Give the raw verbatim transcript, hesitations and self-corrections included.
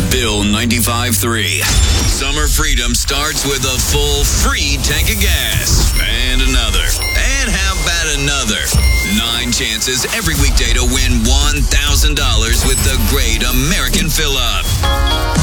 Bill ninety-five three. Summer freedom starts with a full free tank of gas. And another. And how about another? Nine chances every weekday to win